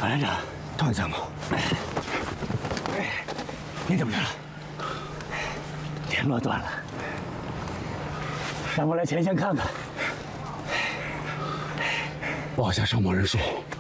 团连长， 团参谋，你怎么来了？ 联络断了，让我来前线看看。 报下伤亡人数